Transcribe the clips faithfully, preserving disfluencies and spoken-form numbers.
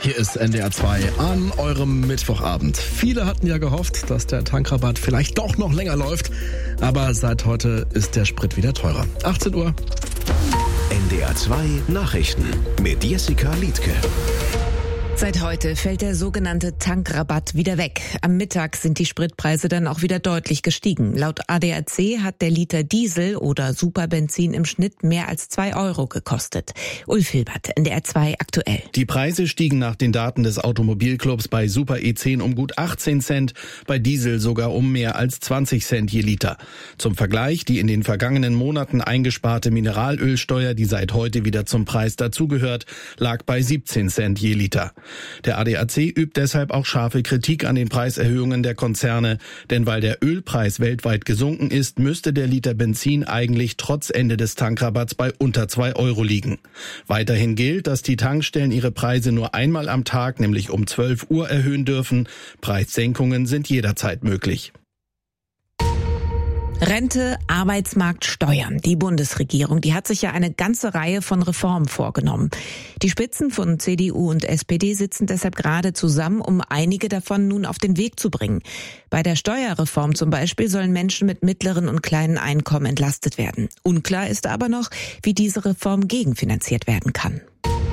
Hier ist N D R zwei an eurem Mittwochabend. Viele hatten ja gehofft, dass der Tankrabatt vielleicht doch noch länger läuft. Aber seit heute ist der Sprit wieder teurer. achtzehn Uhr. N D R zwei Nachrichten mit Jessica Liedtke. Seit heute fällt der sogenannte Tankrabatt wieder weg. Am Mittag sind die Spritpreise dann auch wieder deutlich gestiegen. Laut A D A C hat der Liter Diesel oder Superbenzin im Schnitt mehr als zwei Euro gekostet. Ulf Hilbert, N D R zwei aktuell. Die Preise stiegen nach den Daten des Automobilclubs bei Super E zehn um gut achtzehn Cent, bei Diesel sogar um mehr als zwanzig Cent je Liter. Zum Vergleich, die in den vergangenen Monaten eingesparte Mineralölsteuer, die seit heute wieder zum Preis dazugehört, lag bei siebzehn Cent je Liter. Der A D A C übt deshalb auch scharfe Kritik an den Preiserhöhungen der Konzerne, denn weil der Ölpreis weltweit gesunken ist, müsste der Liter Benzin eigentlich trotz Ende des Tankrabatts bei unter zwei Euro liegen. Weiterhin gilt, dass die Tankstellen ihre Preise nur einmal am Tag, nämlich um zwölf Uhr, erhöhen dürfen. Preissenkungen sind jederzeit möglich. Rente, Arbeitsmarkt, Steuern. Die Bundesregierung, die hat sich ja eine ganze Reihe von Reformen vorgenommen. Die Spitzen von C D U und S P D sitzen deshalb gerade zusammen, um einige davon nun auf den Weg zu bringen. Bei der Steuerreform zum Beispiel sollen Menschen mit mittleren und kleinen Einkommen entlastet werden. Unklar ist aber noch, wie diese Reform gegenfinanziert werden kann.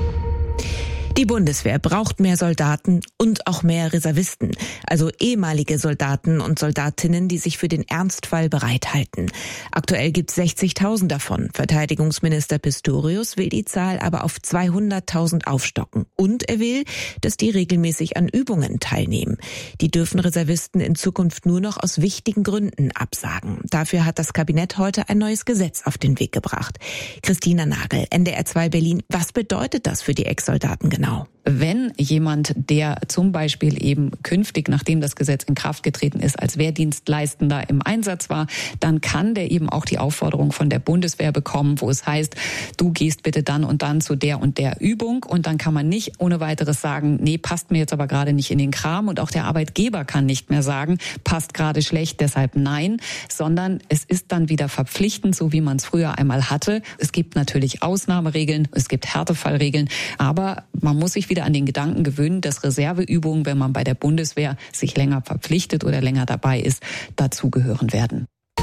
Die Bundeswehr braucht mehr Soldaten und auch mehr Reservisten, also ehemalige Soldaten und Soldatinnen, die sich für den Ernstfall bereithalten. Aktuell gibt es sechzigtausend davon. Verteidigungsminister Pistorius will die Zahl aber auf zweihunderttausend aufstocken. Und er will, dass die regelmäßig an Übungen teilnehmen. Die dürfen Reservisten in Zukunft nur noch aus wichtigen Gründen absagen. Dafür hat das Kabinett heute ein neues Gesetz auf den Weg gebracht. Christina Nagel, N D R zwei Berlin. Was bedeutet das für die Ex-Soldaten genau? Wenn jemand, der zum Beispiel eben künftig, nachdem das Gesetz in Kraft getreten ist, als Wehrdienstleistender im Einsatz war, dann kann der eben auch die Aufforderung von der Bundeswehr bekommen, wo es heißt, du gehst bitte dann und dann zu der und der Übung, und dann kann man nicht ohne weiteres sagen, nee, passt mir jetzt aber gerade nicht in den Kram, und auch der Arbeitgeber kann nicht mehr sagen, passt gerade schlecht, deshalb nein, sondern es ist dann wieder verpflichtend, so wie man es früher einmal hatte. Es gibt natürlich Ausnahmeregeln, es gibt Härtefallregeln, aber man muss sich wieder an den Gedanken gewöhnen, dass Reserveübungen, wenn man bei der Bundeswehr sich länger verpflichtet oder länger dabei ist, dazugehören werden.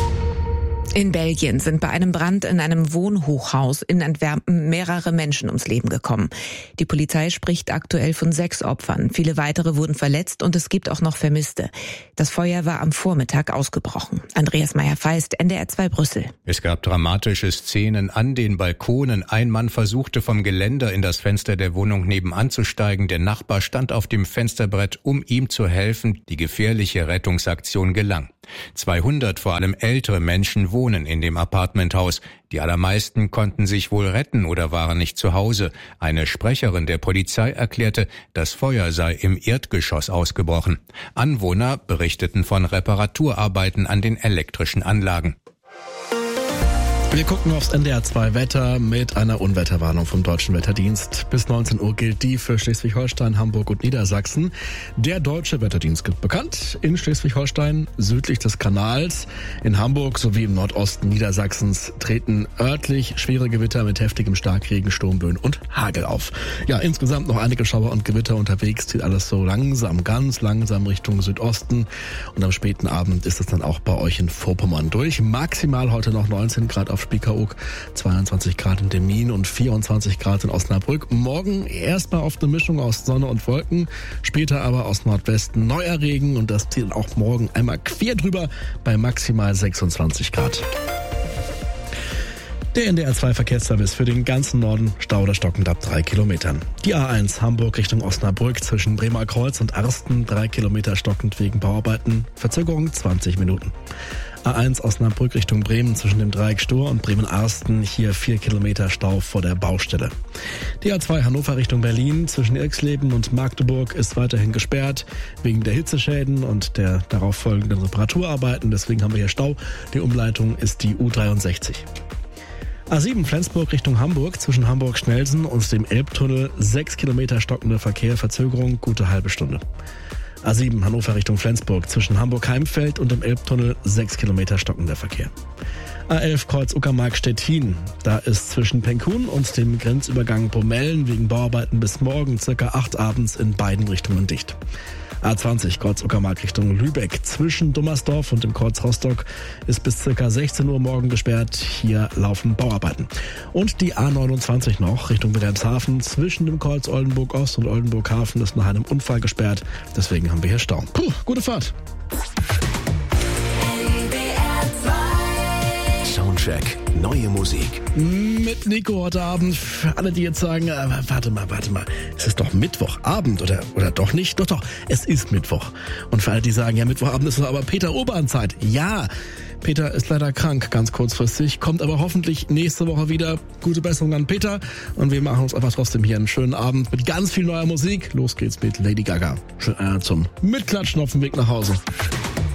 In Belgien sind bei einem Brand in einem Wohnhochhaus in Antwerpen mehrere Menschen ums Leben gekommen. Die Polizei spricht aktuell von sechs Opfern. Viele weitere wurden verletzt und es gibt auch noch Vermisste. Das Feuer war am Vormittag ausgebrochen. Andreas Meyer-Feist, N D R zwei Brüssel. Es gab dramatische Szenen an den Balkonen. Ein Mann versuchte vom Geländer in das Fenster der Wohnung nebenan zu steigen. Der Nachbar stand auf dem Fensterbrett, um ihm zu helfen. Die gefährliche Rettungsaktion gelang. zweihundert, vor allem ältere Menschen, wohnen in dem Apartmenthaus. Die allermeisten konnten sich wohl retten oder waren nicht zu Hause. Eine Sprecherin der Polizei erklärte, das Feuer sei im Erdgeschoss ausgebrochen. Anwohner berichteten von Reparaturarbeiten an den elektrischen Anlagen. Wir gucken aufs N D R zwei Wetter mit einer Unwetterwarnung vom Deutschen Wetterdienst. Bis neunzehn Uhr gilt die für Schleswig-Holstein, Hamburg und Niedersachsen. Der Deutsche Wetterdienst gibt bekannt in Schleswig-Holstein südlich des Kanals. In Hamburg sowie im Nordosten Niedersachsens treten örtlich schwere Gewitter mit heftigem Starkregen, Sturmböen und Hagel auf. Ja, insgesamt noch einige Schauer und Gewitter unterwegs. Zieht alles so langsam, ganz langsam Richtung Südosten. Und am späten Abend ist es dann auch bei euch in Vorpommern durch. Maximal heute noch neunzehn Grad auf Spiekeroog, zweiundzwanzig Grad in Demmin und vierundzwanzig Grad in Osnabrück. Morgen erstmal auf eine Mischung aus Sonne und Wolken, später aber aus Nordwesten neuer Regen, und das zieht auch morgen einmal quer drüber bei maximal sechsundzwanzig Grad. Der N D R zwei Verkehrsservice für den ganzen Norden, Stau oder stockend ab drei Kilometern. Die A eins Hamburg Richtung Osnabrück zwischen Bremer Kreuz und Arsten, drei Kilometer stockend wegen Bauarbeiten, Verzögerung zwanzig Minuten. A eins Osnabrück Richtung Bremen zwischen dem Dreieck Stur und Bremen-Arsten, hier vier Kilometer Stau vor der Baustelle. Die A zwei Hannover Richtung Berlin zwischen Irxleben und Magdeburg ist weiterhin gesperrt wegen der Hitzeschäden und der darauf folgenden Reparaturarbeiten. Deswegen haben wir hier Stau. Die Umleitung ist die U dreiundsechzig. A sieben Flensburg Richtung Hamburg zwischen Hamburg-Schnelsen und dem Elbtunnel, sechs Kilometer stockender Verkehr, Verzögerung, gute halbe Stunde. A sieben Hannover Richtung Flensburg zwischen Hamburg-Heimfeld und dem Elbtunnel, sechs Kilometer stockender Verkehr. A elf Kreuz Uckermark-Stettin. Da ist zwischen Penkun und dem Grenzübergang Bromellen wegen Bauarbeiten bis morgen circa acht abends in beiden Richtungen dicht. A zwanzig Kreuz Uckermark Richtung Lübeck. Zwischen Dummersdorf und dem Kreuz Rostock ist bis circa sechzehn Uhr morgen gesperrt. Hier laufen Bauarbeiten. Und die A neunundzwanzig noch Richtung Wilhelmshaven. Zwischen dem Kreuz Oldenburg Ost und Oldenburg Hafen ist nach einem Unfall gesperrt. Deswegen haben wir hier Stau. Puh, gute Fahrt. Soundcheck. Neue Musik. Mit Nico heute Abend. Für alle, die jetzt sagen, äh, warte mal, warte mal, es ist doch Mittwochabend oder, oder doch nicht? Doch, doch, es ist Mittwoch. Und für alle, die sagen, ja, Mittwochabend ist aber Peter Urban-Zeit. Ja, Peter ist leider krank, ganz kurzfristig, kommt aber hoffentlich nächste Woche wieder. Gute Besserung an Peter. Und wir machen uns einfach trotzdem hier einen schönen Abend mit ganz viel neuer Musik. Los geht's mit Lady Gaga. Schön äh, zum Mitklatschen auf dem Weg nach Hause.